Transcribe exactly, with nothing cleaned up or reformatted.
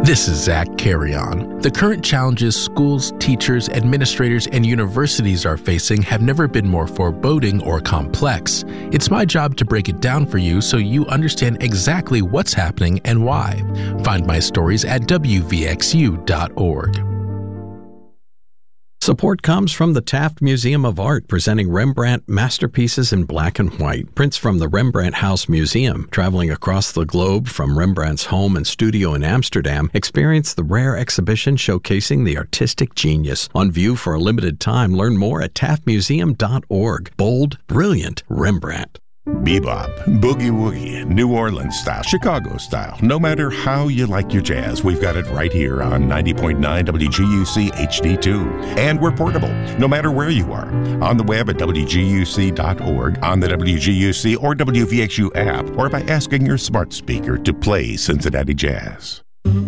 This is Zach Carrion. The current challenges schools, teachers, administrators, and universities are facing have never been more foreboding or complex. It's my job to break it down for you so you understand exactly what's happening and why. Find my stories at W V X U dot org. Support comes from the Taft Museum of Art, presenting Rembrandt masterpieces in black and white. Prints from the Rembrandt House Museum. Traveling across the globe from Rembrandt's home and studio in Amsterdam, experience the rare exhibition showcasing the artistic genius. On view for a limited time, learn more at taft museum dot org. Bold, brilliant Rembrandt. Bebop, boogie woogie, New Orleans style, Chicago style. No matter how you like your jazz, we've got it right here on ninety point nine W G U C H D two. And we're portable, no matter where you are. On the web at W G U C dot org, on the W G U C or W V X U app, or by asking your smart speaker to play Cincinnati Jazz.